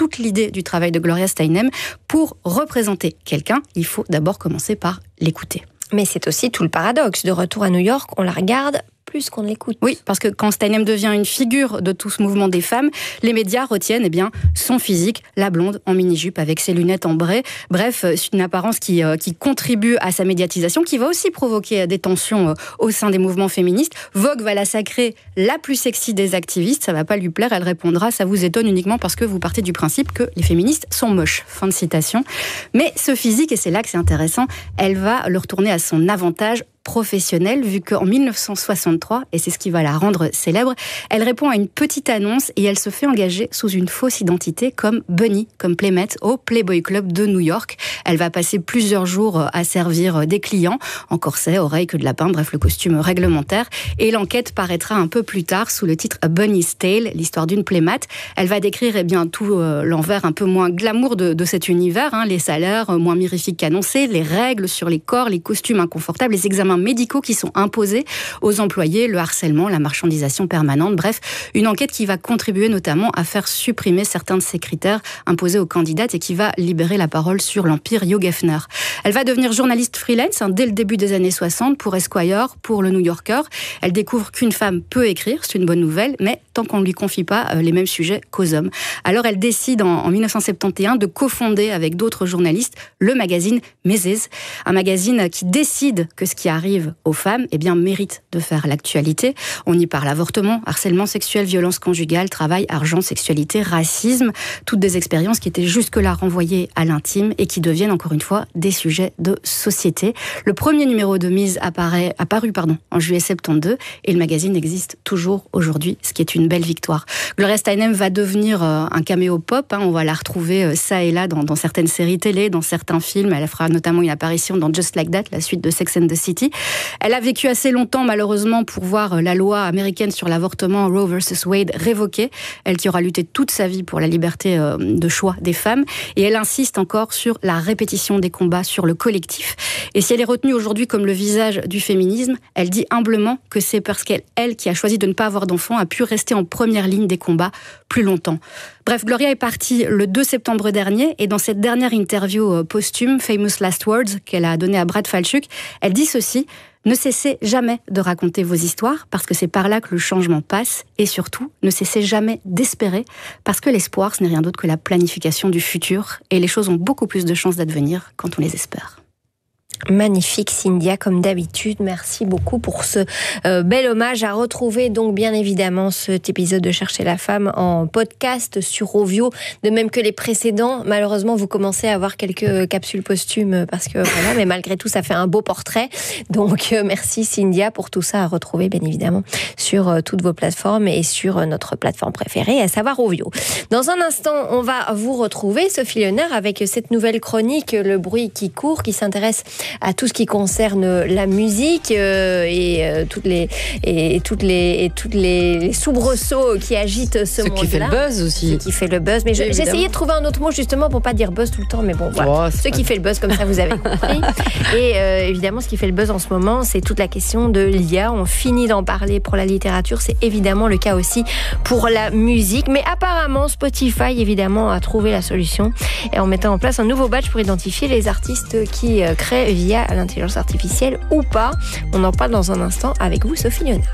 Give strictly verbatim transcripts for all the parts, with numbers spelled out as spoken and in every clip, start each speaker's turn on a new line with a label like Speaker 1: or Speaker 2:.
Speaker 1: toute l'idée du travail de Gloria Steinem. Pour représenter quelqu'un, il faut d'abord commencer par l'écouter.
Speaker 2: Mais c'est aussi tout le paradoxe. De retour à New York, on la regarde plus qu'on ne l'écoute.
Speaker 1: Oui, parce que quand Steinem devient une figure de tout ce mouvement des femmes, les médias retiennent eh bien, son physique, la blonde en mini-jupe avec ses lunettes ambrées. Bref, c'est une apparence qui, euh, qui contribue à sa médiatisation, qui va aussi provoquer des tensions euh, au sein des mouvements féministes. Vogue va la sacrer la plus sexy des activistes. Ça ne va pas lui plaire, elle répondra « ça vous étonne uniquement parce que vous partez du principe que les féministes sont moches ». Fin de citation. Mais ce physique, et c'est là que c'est intéressant, elle va le retourner à son avantage professionnelle, vu qu'en dix-neuf cent soixante-trois, et c'est ce qui va la rendre célèbre, elle répond à une petite annonce et elle se fait engager sous une fausse identité comme Bunny, comme playmate au Playboy Club de New York. Elle va passer plusieurs jours à servir des clients, en corset, oreilles, queue de lapin, bref, le costume réglementaire. Et l'enquête paraîtra un peu plus tard sous le titre A Bunny's Tale, l'histoire d'une playmate. Elle va décrire eh bien, tout euh, l'envers un peu moins glamour de, de cet univers, hein, les salaires euh, moins mirifiques qu'annoncés, les règles sur les corps, les costumes inconfortables, les examens médicaux qui sont imposés aux employés, le harcèlement, la marchandisation permanente, bref, une enquête qui va contribuer notamment à faire supprimer certains de ces critères imposés aux candidates et qui va libérer la parole sur l'empire Hugh Hefner. Elle va devenir journaliste freelance hein, dès le début des années soixante pour Esquire, pour le New Yorker. Elle découvre qu'une femme peut écrire, c'est une bonne nouvelle, mais tant qu'on ne lui confie pas euh, les mêmes sujets qu'aux hommes. Alors elle décide en, en dix-neuf cent soixante et onze de cofonder avec d'autres journalistes le magazine Missus, un magazine qui décide que ce qui arrive aux femmes, eh bien, mérite de faire l'actualité. On y parle avortement, harcèlement sexuel, violence conjugale, travail, argent, sexualité, racisme, toutes des expériences qui étaient jusque-là renvoyées à l'intime et qui deviennent, encore une fois, des sujets de société. Le premier numéro de Mise apparaît, apparu pardon, en juillet soixante-douze et le magazine existe toujours aujourd'hui, ce qui est une belle victoire. Gloria Steinem va devenir euh, un caméo pop, hein, on va la retrouver euh, ça et là dans, dans certaines séries télé, dans certains films. Elle fera notamment une apparition dans Just Like That, la suite de Sex and the City. Elle a vécu assez longtemps, malheureusement, pour voir la loi américaine sur l'avortement Roe versus Wade révoquée. Elle qui aura lutté toute sa vie pour la liberté de choix des femmes. Et elle insiste encore sur la répétition des combats, sur le collectif. Et si elle est retenue aujourd'hui comme le visage du féminisme, elle dit humblement que c'est parce qu'elle, elle qui a choisi de ne pas avoir d'enfant, a pu rester en première ligne des combats plus longtemps. Bref, Gloria est partie le deux septembre dernier et dans cette dernière interview posthume, Famous Last Words, qu'elle a donnée à Brad Falchuk, elle dit ceci: ne cessez jamais de raconter vos histoires parce que c'est par là que le changement passe et surtout, ne cessez jamais d'espérer parce que l'espoir, ce n'est rien d'autre que la planification du futur et les choses ont beaucoup plus de chances d'advenir quand on les espère.
Speaker 2: Magnifique Cynthia, comme d'habitude. Merci beaucoup pour ce euh, bel hommage. À retrouver donc bien évidemment cet épisode de Chercher la femme en podcast sur Ovio, de même que les précédents. Malheureusement, vous commencez à avoir quelques capsules posthumes parce que voilà, mais malgré tout, ça fait un beau portrait. Donc euh, merci Cynthia pour tout ça, à retrouver bien évidemment sur euh, toutes vos plateformes et sur euh, notre plateforme préférée, à savoir Ovio. Dans un instant, on va vous retrouver, Sophie Léonard, avec cette nouvelle chronique Le bruit qui court, qui s'intéresse à tout ce qui concerne la musique euh, et, euh, toutes les, et toutes les et toutes les, les soubresauts qui agitent ce, ce monde-là.
Speaker 3: Ce qui fait le buzz aussi.
Speaker 2: Ce qui fait le buzz. Mais je, j'ai essayé de trouver un autre mot justement pour pas dire buzz tout le temps, mais bon, voilà. Oh, ce qui fait le buzz, comme ça vous avez compris. Et euh, évidemment, ce qui fait le buzz en ce moment, c'est toute la question de l'I A. On finit d'en parler pour la littérature, c'est évidemment le cas aussi pour la musique. Mais apparemment, Spotify, évidemment, a trouvé la solution et en mettant en place un nouveau badge pour identifier les artistes qui euh, créent via l'intelligence artificielle ou pas. On en parle dans un instant avec vous, Sophie Léonard.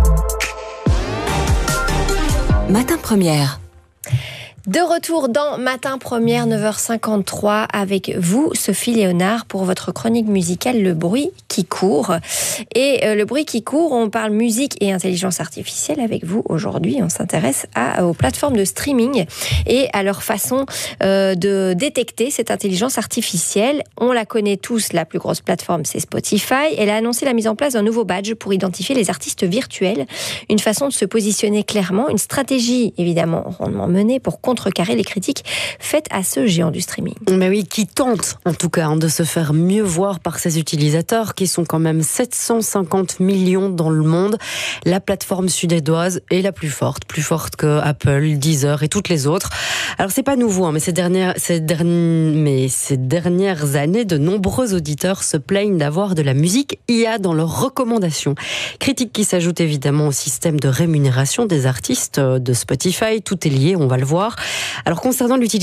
Speaker 4: Matin Première.
Speaker 2: De retour dans Matin Première, neuf heures cinquante-trois, avec vous, Sophie Léonard, pour votre chronique musicale Le bruit qui court. Et euh, Le bruit qui court, on parle musique et intelligence artificielle avec vous aujourd'hui. On s'intéresse à, aux plateformes de streaming et à leur façon euh, de détecter cette intelligence artificielle. On la connaît tous, la plus grosse plateforme, c'est Spotify. Elle a annoncé la mise en place d'un nouveau badge pour identifier les artistes virtuels. Une façon de se positionner clairement, une stratégie évidemment rondement menée pour contrecarrer les critiques faites à ce géant du streaming.
Speaker 3: Mais oui, qui tente en tout cas hein, de se faire mieux voir par ses utilisateurs, qui sont quand même sept cent cinquante millions dans le monde. La plateforme suédoise est la plus forte, plus forte que Apple, Deezer et toutes les autres. Alors c'est pas nouveau, hein, mais, ces dernières, ces dernières, mais ces dernières années, de nombreux auditeurs se plaignent d'avoir de la musique I A dans leurs recommandations. Critique qui s'ajoute évidemment au système de rémunération des artistes de Spotify. Tout est lié, on va le voir. Alors concernant l'utilisation